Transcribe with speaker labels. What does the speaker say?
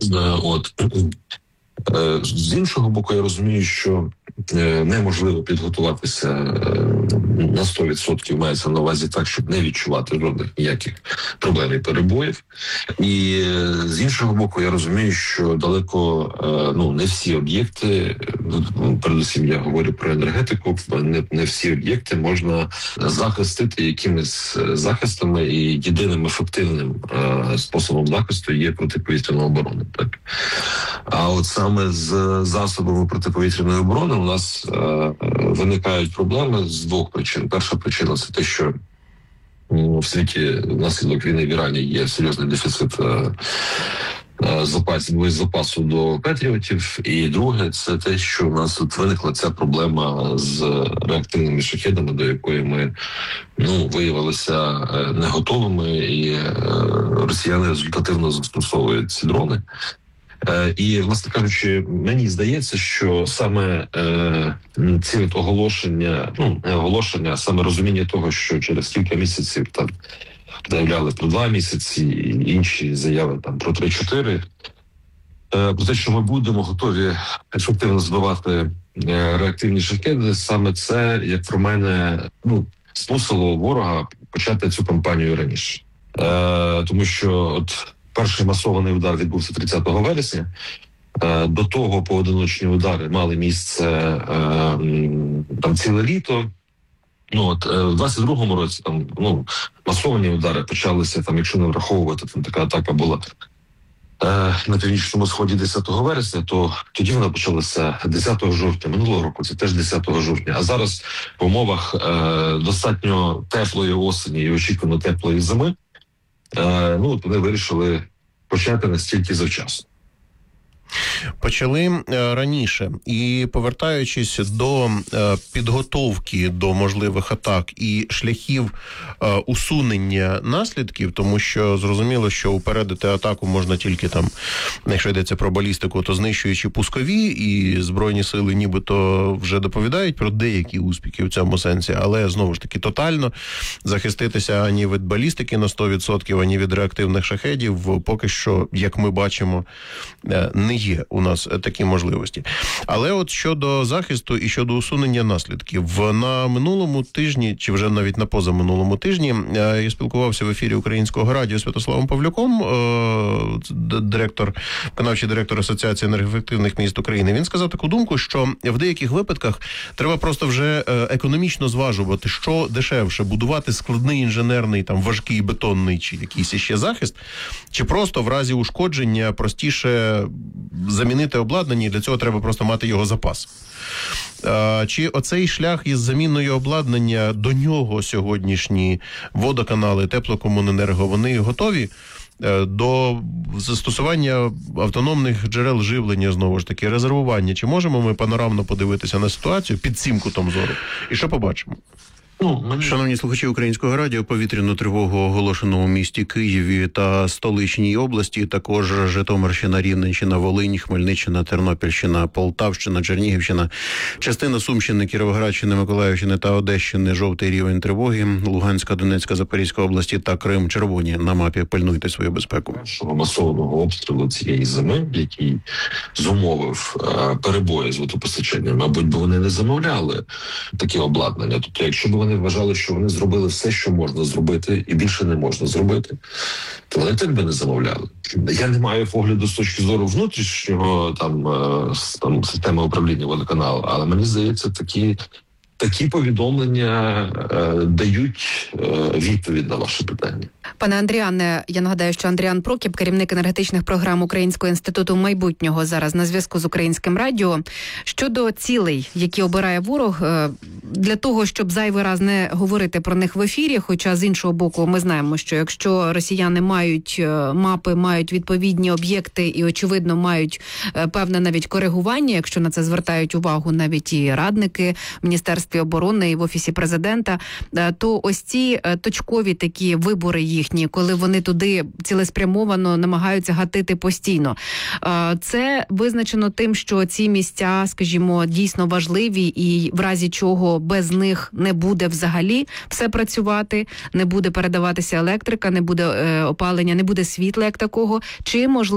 Speaker 1: От. З іншого боку, я розумію, що неможливо підготуватися на 100%, мається на увазі так, щоб не відчувати жодних ніяких проблем і перебоїв. І з іншого боку, я розумію, що далеко не всі об'єкти, передусім я говорю про енергетику, не всі об'єкти можна захистити якимись захистами, і єдиним ефективним способом захисту є протиповітряна оборона. Так? А от саме з засобами протиповітряної оборони у нас виникають проблеми з двох причин. Перша причина – це те, що в світі внаслідок війни в Ірані є серйозний дефіцит запасу до патріотів. І друге – це те, що у нас тут виникла ця проблема з реактивними шахедами, до якої ми виявилися не готовими, і росіяни результативно застосовують ці дрони. І, власне кажучи, мені здається, що саме ці оголошення, не оголошення, а саме розуміння того, що через кілька місяців там заявляли про 2 місяці, інші заяви там про 3-4, про те, що ми будемо готові ефективно збивати реактивні шахеди, саме це, як про мене, змусило ворога почати цю кампанію раніше. Тому що от перший масований удар відбувся 30 вересня. До того поодиночні удари мали місце там ціле літо. В 22-му році масовані удари почалися, якщо не враховувати, така атака була на північному сході 10 вересня, то тоді вона почалася 10 жовтня минулого року, це теж 10 жовтня. А зараз в умовах достатньо теплої осені і очікувано теплої зими, вони вирішили почати настільки завчасно.
Speaker 2: Почали раніше. І повертаючись до підготовки до можливих атак і шляхів усунення наслідків, тому що зрозуміло, що упередити атаку можна тільки там, якщо йдеться про балістику, то знищуючи пускові, і Збройні сили нібито вже доповідають про деякі успіхи в цьому сенсі, але знову ж таки тотально захиститися ані від балістики на 100%, ані від реактивних шахедів поки що, як ми бачимо, не є у нас такі можливості. Але от щодо захисту і щодо усунення наслідків, на минулому тижні, чи вже навіть на позаминулому тижні, я спілкувався в ефірі Українського радіо з Святославом Павлюком, виконавчий директор Асоціації енергоефективних міст України. Він сказав таку думку, що в деяких випадках треба просто вже економічно зважувати, що дешевше, будувати складний інженерний, важкий бетонний чи якийсь іще захист, чи просто в разі ушкодження простіше замінити обладнання, і для цього треба просто мати його запас. Чи оцей шлях із заміною обладнання, до нього сьогоднішні водоканали, теплокомуненерго, вони готові до застосування автономних джерел живлення, знову ж таки, резервування? Чи можемо ми панорамно подивитися на ситуацію під цим кутом зору? І що побачимо? Шановні слухачі Українського радіо, повітряну тривогу оголошено у місті Києві та столичній області, також Житомирщина, Рівненщина, Волинь, Хмельниччина, Тернопільщина, Полтавщина, Чернігівщина, частина Сумщини, Кіровоградщини, Миколаївщини та Одещини, жовтий рівень тривоги, Луганська, Донецька, Запорізька області та Крим червоні на мапі. Пильнуйте свою безпеку.
Speaker 1: Першого масованого обстрілу цієї зими, який зумовив перебої з водопостачанням, мабуть, бо вони не замовляли такі обладнання. Тобто, якщо б вони вважали, що вони зробили все, що можна зробити, і більше не можна зробити, то вони так би не замовляли. Я не маю погляду з точки зору внутрішнього системи управління водоканалу, але мені здається, такі повідомлення дають відповідь на ваше питання.
Speaker 3: Пане Андріане, я нагадаю, що Андріан Прокіп, керівник енергетичних програм Українського інституту майбутнього, зараз на зв'язку з Українським радіо. Щодо цілей, які обирає ворог, для того, щоб зайвий раз не говорити про них в ефірі, хоча з іншого боку ми знаємо, що якщо росіяни мають мапи, мають відповідні об'єкти і, очевидно, мають певне навіть коригування, якщо на це звертають увагу навіть і радники в Міністерстві оборони і в Офісі Президента, то ось ці точкові такі вибори їхні, коли вони туди цілеспрямовано намагаються гатити постійно. Це визначено тим, що ці місця, скажімо, дійсно важливі, і в разі чого без них не буде взагалі все працювати, не буде передаватися електрика, не буде опалення, не буде світла як такого, чи можливо